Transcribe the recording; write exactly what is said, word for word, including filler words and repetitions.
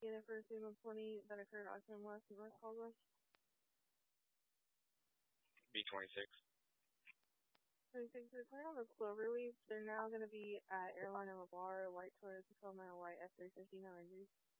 Unit for three one twenty that occurred October West and North Caldwell. B twenty-six. twenty-six, they're clear on the Cloverleaf. They're now going to be at Airline and LeBar, white Toyota Tacoma, and white F three fifty, no injuries.